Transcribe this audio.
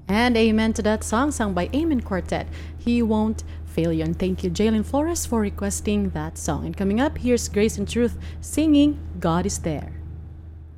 And amen to that song sung by Amen Quartet. He won't fail you. And thank you, Jalen Flores, for requesting that song. And coming up, here's Grace and Truth singing God is There.